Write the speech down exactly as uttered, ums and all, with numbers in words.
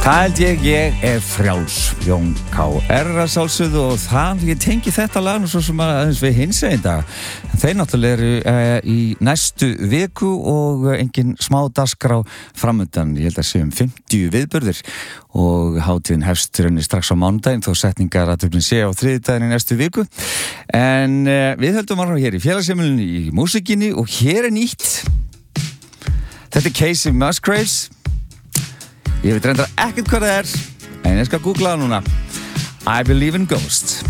Það held ég, ég er frjáls, Jón K R að sjálfsögðu og það, ég tengi þetta lag nú svo sem aðeins við hinsegin dag. Þeir náttúrulega eru uh, í næstu viku og uh, engin smá dagskrá framundan, ég held að séum fimmtíu viðburðir og hátíðin hefst raunni strax á mánudaginn þó setningar að töfnin sé á þriðjudaginn í næstu viku. En uh, við höldum áfram hér í félagsheimilinu í músikinni og hér er nýtt. Þetta er Casey Musgraves. Ég veit reyndar ekkert hvað það er, en ég skal googla það núna. I Believe in Ghosts.